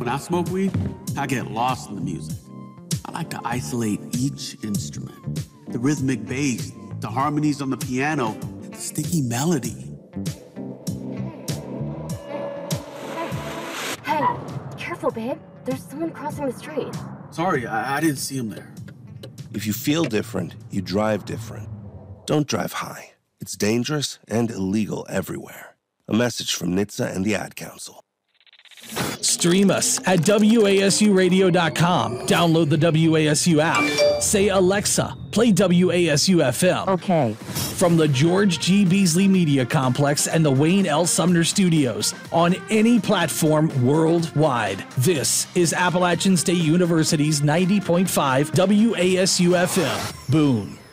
When I smoke weed, I get lost in the music. I like to isolate each instrument. The rhythmic bass, the harmonies on the piano, the sticky melody. Hey, careful, babe. There's someone crossing the street. Sorry, I didn't see him there. If you feel different, you drive different. Don't drive high. It's dangerous and illegal everywhere. A message from NHTSA and the Ad Council. Stream us at WASUradio.com. Download the WASU app. Say, Alexa, play WASU FM. Okay. From the George G. Beasley Media Complex and the Wayne L. Sumner Studios on any platform worldwide. This is Appalachian State University's 90.5 WASU FM. Boone.